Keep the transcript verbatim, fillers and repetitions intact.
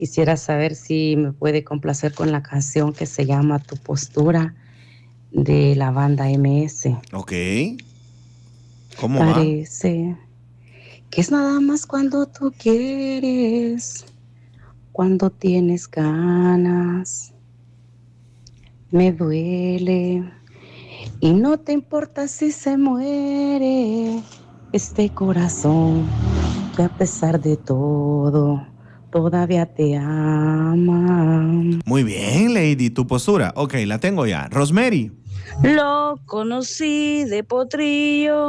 Quisiera saber si me puede complacer con la canción que se llama Tu Postura de la banda M S. Ok. ¿Cómo va? Parece que es nada más cuando tú quieres, cuando tienes ganas. Me duele y no te importa si se muere este corazón que a pesar de todo todavía te ama. Muy bien, Lady, tu postura. Ok, la tengo ya. Rosemary. Lo conocí de potrillo